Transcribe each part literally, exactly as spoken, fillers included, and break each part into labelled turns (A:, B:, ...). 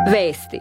A: Vesti.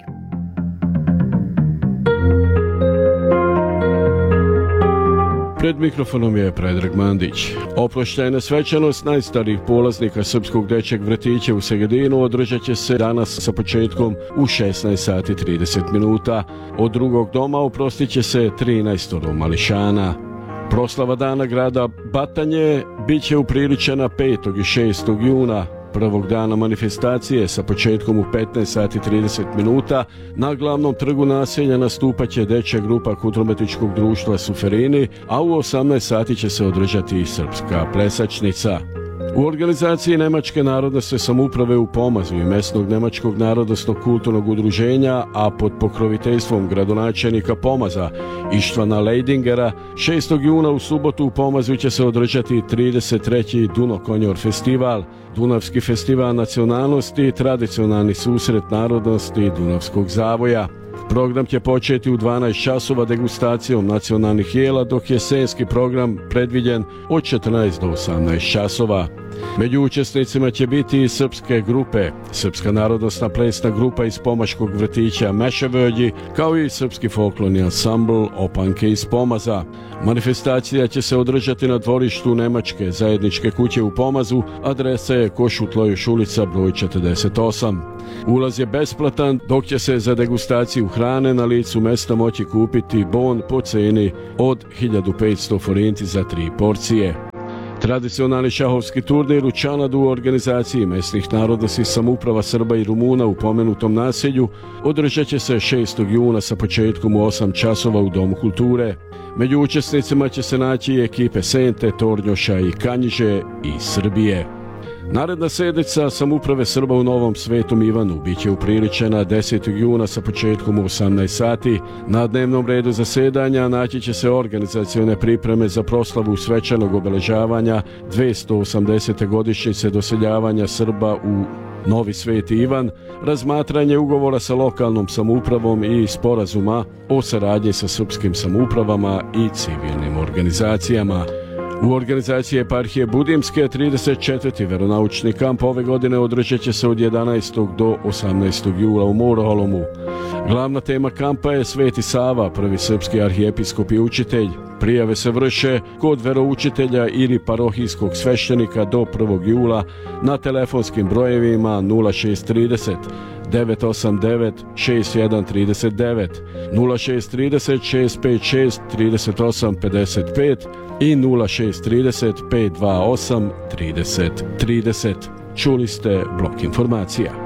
B: Pred mikrofonom je Predrag Mandić. Oproštajna svečanost najstarijih polaznika Srpskog dečjeg vrtića u Segedinu održat će se danas sa početkom u šesnaest sati i trideset minuta. Od drugog doma oprostit će se trinaestoro mališana. Proslava dana grada Batanje bit će upriličena petog i šestog juna, prvog dana manifestacije sa početkom u petnaest sati i trideset minuta. Na glavnom trgu naselja nastupat će dečja grupa Kulturno-umjetničkog društva Suferini, a u osamnaest sati će se održati i srpska plesačnica. U organizaciji Nemačke narodnosne samouprave u Pomazu i mesnog Nemačkog narodnosnog kulturnog udruženja, a pod pokroviteljstvom gradonačelnika Pomaza Ištvana Lejdingera, šestog juna u subotu u Pomazu će se održati trideset treći Dunokonjor festival, Dunavski festival nacionalnosti i tradicionalni susret narodnosti Dunavskog zavoja. Program će početi u dvanaest časova degustacijom nacionalnih jela, dok je jesenski program predviđen od četrnaest do osamnaest časova. Među učesnicima će biti i srpske grupe, Srpska narodnosna plesna grupa iz Pomaškog vrtića Meševölji, kao i srpski folklorni ansambl Opanke iz Pomaza. Manifestacija će se održati na dvorištu Nemačke zajedničke kuće u Pomazu, adresa je Košutlojuš ulica broj četrdeset osam. Ulaz je besplatan, dok će se za degustaciju hrane na licu mesta moći kupiti bon po ceni od hiljadu petsto forinti za tri porcije. Tradicionalni šahovski turnir u Čanadu u organizaciji mesnih narodnosnih samouprava Srba i Rumuna u pomenutom naselju održat će se šestog juna sa početkom u osam časova u Domu kulture. Među učesnicima će se naći i ekipe Sente, Tornjoša i Kanjiže iz Srbije. Naredna sednica samouprave Srba u Novom Svetom Ivanu bit će upriličena desetog juna sa početkom u osamnaest sati. Na dnevnom redu zasedanja naći će se organizacione pripreme za proslavu svečanog obeležavanja dvesta osamdesete godišnjice doseljavanja Srba u Novi Sveti Ivan, razmatranje ugovora sa lokalnom samoupravom i sporazuma o saradnji sa srpskim samoupravama i civilnim organizacijama. U organizaciji eparhije Budimske trideset četvrti veronaučni kamp ove godine održat će se od jedanaestog do osamnaestog jula u Moroholomu. Glavna tema kampa je Sveti Sava, prvi srpski arhijepiskop i učitelj. Prijave se vrše kod veroučitelja ili parohijskog sveštenika do prvog jula na telefonskim brojevima nula šest trideset devet osam devet šest jedan tri devet, nula šest trideset šest pet šest trideset osam pedeset pet i nula šest trideset pet dva osam trideset trideset. Čuli ste blok informacija.